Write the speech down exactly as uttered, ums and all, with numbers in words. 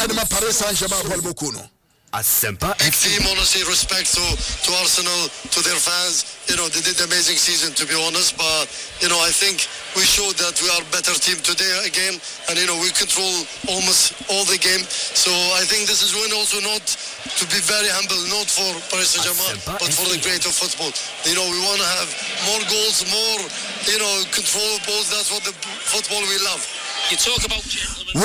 Edema Paris Saint-Germain Paul Bokuno. Asempa team, honestly, respect to, to Arsenal, to their fans. You know, they did an amazing season, to be honest. But, you know, I think we showed that we are a better team today again. And, you know, we control almost all the game. So I think this is when also not to be very humble, not for Paris Saint-Germain, but for the great of football. You know, we want to have more goals, more, you know, control balls. That's what the football we love. You talk about gentlemen.